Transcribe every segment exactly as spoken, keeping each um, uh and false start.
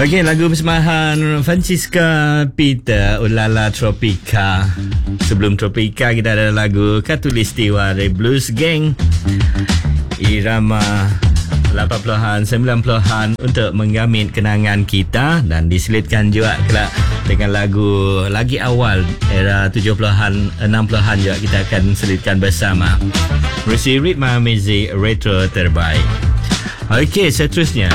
Okey, lagu persembahan Francisca Peter, Ulala Tropika. Sebelum Tropika, kita ada lagu Khatulistiwa dari Blues Gang, irama lapan puluhan, sembilan puluhan untuk menggamit kenangan kita, dan diselitkan juga kelak dengan lagu lagi awal era tujuh puluhan, enam puluhan juga kita akan selitkan bersama. Berisi ritma muzik retro terbaik. Okey, seterusnya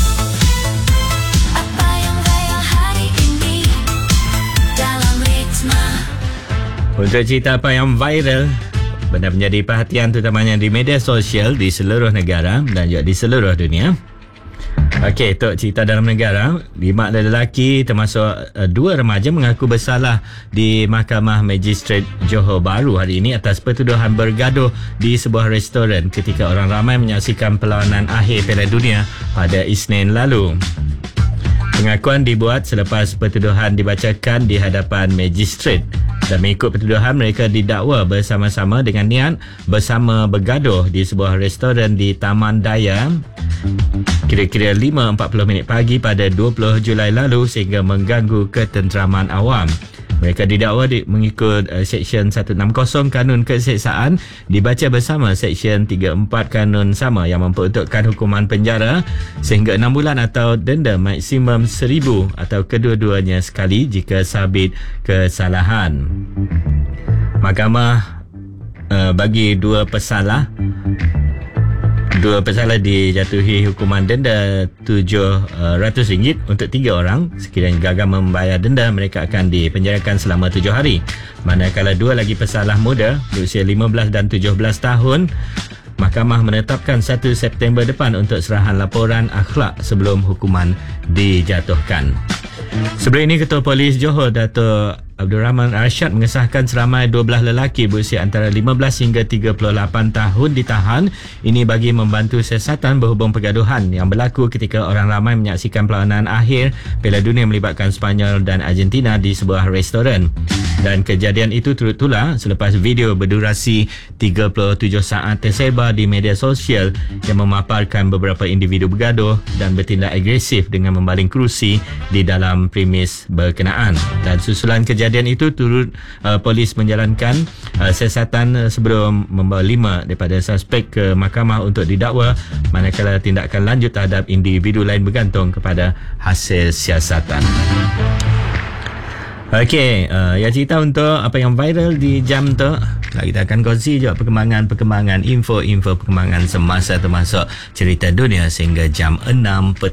untuk cerita apa yang viral, benda menjadi perhatian terutamanya di media sosial di seluruh negara dan juga di seluruh dunia. Okey, untuk cerita dalam negara, lima lelaki termasuk uh, dua remaja mengaku bersalah di Mahkamah Magistrate Johor Bahru hari ini atas pertuduhan bergaduh di sebuah restoran ketika orang ramai menyaksikan perlawanan akhir Piala Dunia pada Isnin lalu. Pengakuan dibuat selepas pertuduhan dibacakan di hadapan magistrate, dan mengikut pertuduhan mereka didakwa bersama-sama dengan niat bersama bergaduh di sebuah restoran di Taman Daya kira-kira lima empat puluh minit pagi pada dua puluh Julai lalu sehingga mengganggu ketenteraman awam. Mereka didakwa di, mengikut uh, Seksyen seratus enam puluh Kanun Keseksaan dibaca bersama Seksyen tiga puluh empat Kanun sama yang memperuntukkan hukuman penjara sehingga enam bulan atau denda maksimum seribu atau kedua-duanya sekali jika sabit kesalahan. Mahkamah uh, bagi dua pesalah Dua pesalah dijatuhi hukuman denda tujuh ratus ringgit untuk tiga orang. Sekiranya gagal membayar denda, mereka akan dipenjarakan selama tujuh hari. Manakala dua lagi pesalah muda berusia lima belas dan tujuh belas tahun, Mahkamah menetapkan satu September depan untuk serahan laporan akhlak sebelum hukuman dijatuhkan. Sebelum ini, Ketua Polis Johor Dato' Abdul Rahman Rashad mengesahkan seramai dua belas lelaki berusia antara lima belas hingga tiga puluh lapan tahun ditahan. Ini bagi membantu siasatan berhubung pergaduhan yang berlaku ketika orang ramai menyaksikan perlawanan akhir Piala Dunia melibatkan Sepanyol dan Argentina di sebuah restoran. Dan kejadian itu turut tular selepas video berdurasi tiga puluh tujuh saat tersebar di media sosial yang memaparkan beberapa individu bergaduh dan bertindak agresif dengan membaling kerusi di dalam premis berkenaan. Dan susulan kejadian itu turut uh, polis menjalankan uh, siasatan uh, sebelum membawa lima daripada suspek ke mahkamah untuk didakwa, manakala tindakan lanjut terhadap individu lain bergantung kepada hasil siasatan. Okey, uh, yang cerita untuk apa yang viral di jam tu, kita akan kongsi juga perkembangan-perkembangan, info-info perkembangan semasa termasuk cerita dunia sehingga jam enam petang.